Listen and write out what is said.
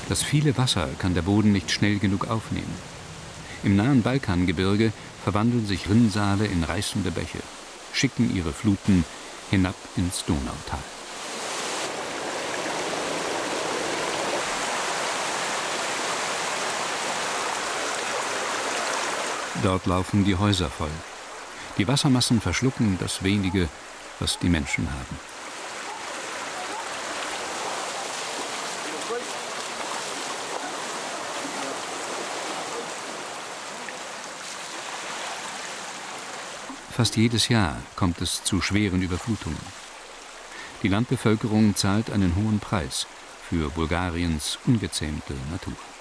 Das viele Wasser kann der Boden nicht schnell genug aufnehmen. Im nahen Balkangebirge verwandeln sich Rinnsale in reißende Bäche, schicken ihre Fluten hinab ins Donautal. Dort laufen die Häuser voll. Die Wassermassen verschlucken das wenige, was die Menschen haben. Fast jedes Jahr kommt es zu schweren Überflutungen. Die Landbevölkerung zahlt einen hohen Preis für Bulgariens ungezähmte Natur.